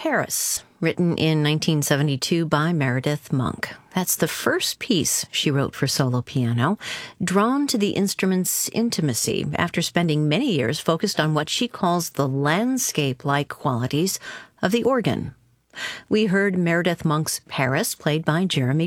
Paris, written in 1972 by Meredith Monk. That's the first piece she wrote for solo piano, drawn to the instrument's intimacy after spending many years focused on what she calls the landscape-like qualities of the organ. We heard Meredith Monk's Paris, played by Jeremy